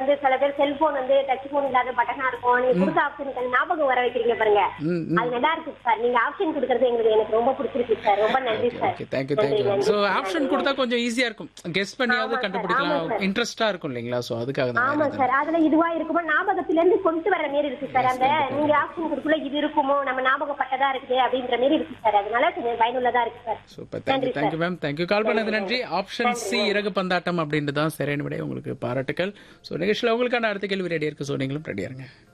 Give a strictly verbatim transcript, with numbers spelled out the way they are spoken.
வந்து சில பேர் செல்போன் வந்து டச் போன் இல்லாத பட்டனா இருக்கும். நீங்க கொடுத்த ஆப்ஷனுக்கு ஞாபகம் வர வைக்கிறீங்க பாருங்க. ம், ம். அது நல்லா இருக்கு சார். நீங்க ஆப்ஷன் கொடுக்கறது எங்களுக்கு எனக்கு ரொம்ப பிடிச்சிருக்கு சார். ரொம்ப நன்றி சார். ஓகே, தேங்க்யூ நன்றி, தேங்க்யூ. நன்றி ஸோ சார். ஆப்ஷன் நன்றி, கொடுத்தா நன்றி. கொஞ்சம் ஈஸியா இருக்கும், கெஸ் பண்ணியாவது ஆமா சார், ஆமா கண்டுபிடிக்கலாம், சார். இன்ட்ரெஸ்டா இருக்கும் இல்லைங்களா? ஸோ அதுக்காக தான் ஆமா வேற எதுவும் சார். அதுல இதுவா இருக்குமோ ஞாபகத்துல இருந்து கொண்டு வர மாதிரி இருக்கு சார். அந்த நீங்க ஆப்ஷன் கொடுக்கல இது இருக்குமோ நம்ம ஞாபகப்பட்டதா இருக்கு அப்படின்ற மாதிரி இருக்கு சார். அதனால கொஞ்சம் பயனுள்ளதா இருக்கு சார். சூப்பர், தேங்க்யூ நன்றி தேங்க்யூ சார். Ma'am, thank you. கால் பண்ணது நன்றி. ஆப்ஷன் நன்றி, சி நன்றி. இறகு பந்தாட்டம் அப்படின்ட்டு தான் சரியான விட. உங்களுக்கு பாராட்டுக்கள். ஸோ நிகழ்ச்சியில் உங்களுக்கான அடுத்த கேள்வி ரெடியா இருக்கு. ஸோ நீங்களும் ரெடியா இருங்க.